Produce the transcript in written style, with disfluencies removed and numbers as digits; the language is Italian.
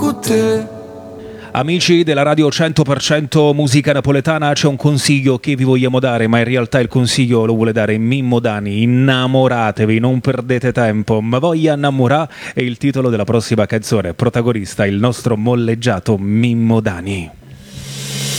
con te. Amici della radio 100% musica napoletana, c'è un consiglio che vi vogliamo dare, ma in realtà il consiglio lo vuole dare Mimmo Dani. Innamoratevi, non perdete tempo, ma voglia innamorà è il titolo della prossima canzone. Protagonista il nostro molleggiato Mimmo Dani.